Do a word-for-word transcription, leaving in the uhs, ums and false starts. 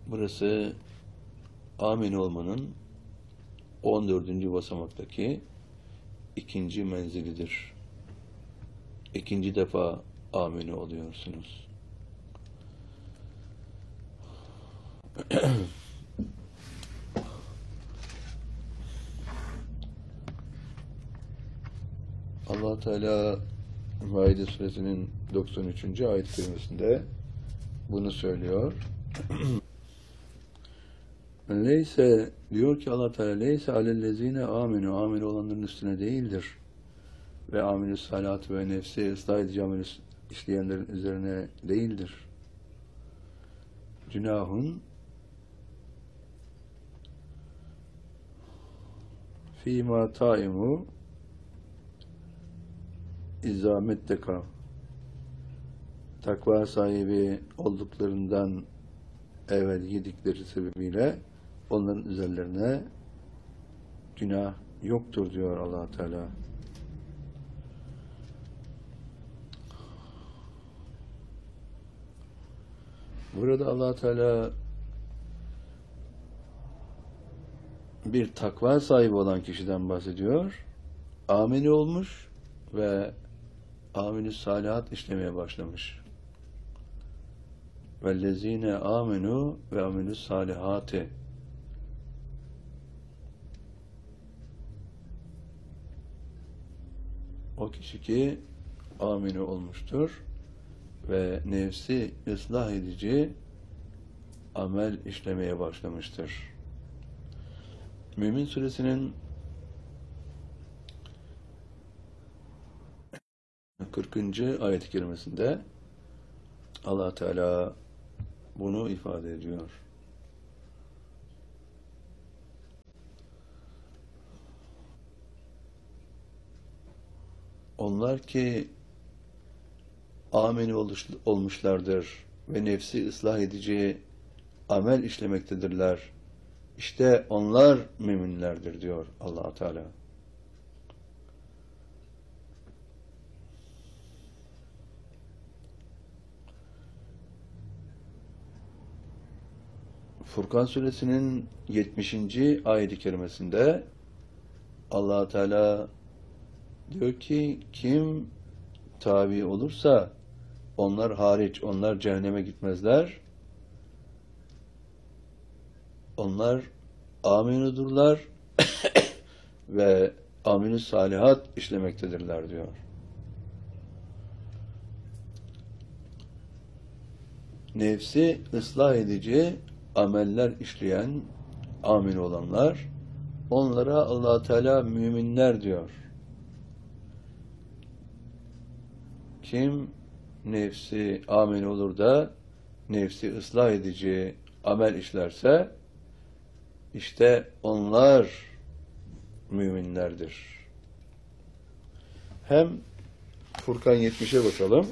Burası amin olmanın on dördüncü basamaktaki ikinci menzilidir. İkinci defa amin oluyorsunuz. Allah Teala Maide suresinin doksan üçüncü ayet kerimesinde bunu söylüyor. Leyse diyor ki Allah Teala leyse alellezine aminu aminu olanların üstüne değildir. Ve amilü salat ve nefsi ıslah edici amel işleyenlerin üzerine değildir. Günahın fîmâ taimu izâmetteka takva sahibi olduklarından evvel yedikleri sebebiyle onların üzerlerine günah yoktur diyor Allah Teala. Burada Allah Teala bir takva sahibi olan kişiden bahsediyor. Amini olmuş ve aminü salihat işlemeye başlamış. Vellezine aminu ve aminü salihati. O kişi ki amini olmuştur ve nefsi ıslah edici amel işlemeye başlamıştır. Mümin suresinin kırkıncı ayet-i kerimesinde Allah Teala bunu ifade ediyor. Onlar ki amini olmuşlardır ve nefsi ıslah edici amel işlemektedirler. İşte onlar müminlerdir diyor Allah Teala. Furkan suresinin yetmişinci ayet-i kerimesinde Allah Teala diyor ki kim tabi olursa onlar hariç, onlar cehenneme gitmezler. Onlar aminudurlar ve aminü salihat işlemektedirler diyor. Nefsi ıslah edici ameller işleyen amin olanlar, onlara Allah Teala müminler diyor. Kim nefsi amin olur da nefsi ıslah edici amel işlerse işte onlar müminlerdir. Hem Furkan yetmişe bakalım.